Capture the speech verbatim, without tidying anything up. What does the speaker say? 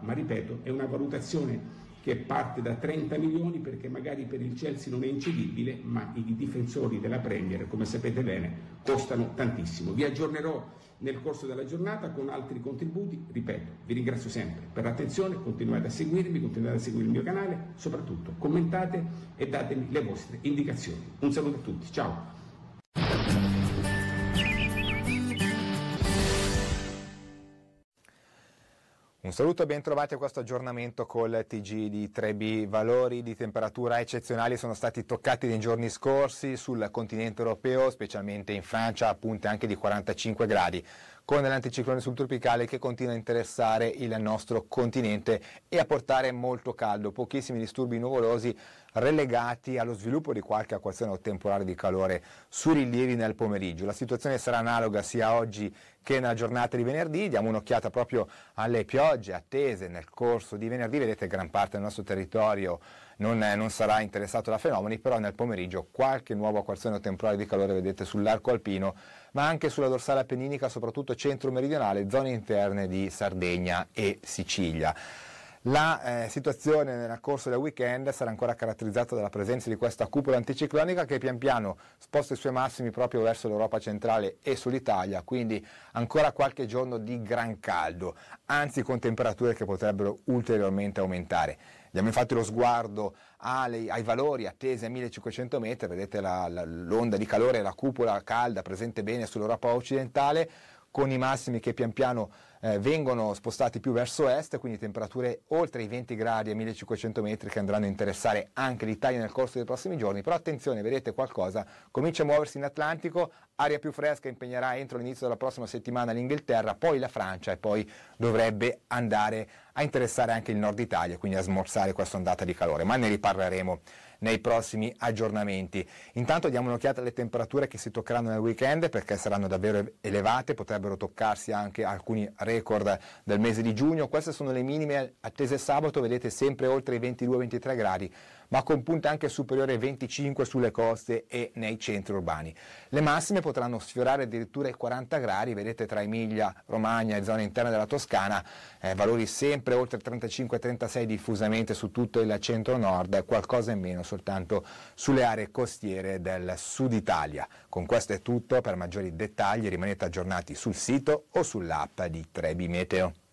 ma ripeto, è una valutazione che parte da trenta milioni, perché magari per il Chelsea non è incedibile, ma i difensori della Premier, come sapete bene, costano tantissimo. Vi aggiornerò nel corso della giornata con altri contributi. Ripeto, vi ringrazio sempre per l'attenzione, continuate a seguirmi, continuate a seguire il mio canale, soprattutto commentate e datemi le vostre indicazioni. Un saluto a tutti, ciao! Un saluto e ben trovati a questo aggiornamento col T G di tre B. Valori di temperatura eccezionali sono stati toccati nei giorni scorsi sul continente europeo, specialmente in Francia, a punte anche di quarantacinque gradi, con l'anticiclone subtropicale che continua a interessare il nostro continente e a portare molto caldo, pochissimi disturbi nuvolosi relegati allo sviluppo di qualche acquazzone o temporale di calore su rilievi nel pomeriggio. La situazione sarà analoga sia oggi che nella giornata di venerdì. Diamo un'occhiata proprio alle piogge attese nel corso di venerdì. Vedete, gran parte del nostro territorio non, non sarà interessato da fenomeni, però nel pomeriggio qualche nuovo acquazzone o temporale di calore vedete sull'arco alpino, ma anche sulla dorsale appenninica, soprattutto centro-meridionale, zone interne di Sardegna e Sicilia. La eh, situazione nel corso del weekend sarà ancora caratterizzata dalla presenza di questa cupola anticiclonica che pian piano sposta i suoi massimi proprio verso l'Europa centrale e sull'Italia, quindi ancora qualche giorno di gran caldo, anzi con temperature che potrebbero ulteriormente aumentare. Diamo infatti lo sguardo alle, ai valori attesi a millecinquecento metri, vedete la, la, l'onda di calore, la cupola calda presente bene sull'Europa occidentale, con i massimi che pian piano eh, vengono spostati più verso est, quindi temperature oltre i venti gradi a millecinquecento metri che andranno a interessare anche l'Italia nel corso dei prossimi giorni. Però attenzione, vedete qualcosa, comincia a muoversi in Atlantico, aria più fresca impegnerà entro l'inizio della prossima settimana l'Inghilterra, poi la Francia e poi dovrebbe andare a interessare anche il nord Italia, quindi a smorzare questa ondata di calore, ma ne riparleremo nei prossimi aggiornamenti. Intanto diamo un'occhiata alle temperature che si toccheranno nel weekend, perché saranno davvero elevate, potrebbero toccarsi anche alcuni record del mese di giugno. Queste sono le minime attese sabato, vedete sempre oltre i ventidue ventitré gradi, ma con punte anche superiori ai venticinque sulle coste e nei centri urbani. Le massime potranno sfiorare addirittura i quaranta gradi, vedete tra Emilia, Romagna e zone interne della Toscana, eh, valori sempre oltre trentacinque trentasei diffusamente su tutto il centro-nord, qualcosa in meno soltanto sulle aree costiere del sud Italia. Con questo è tutto, per maggiori dettagli rimanete aggiornati sul sito o sull'app di tre B Meteo.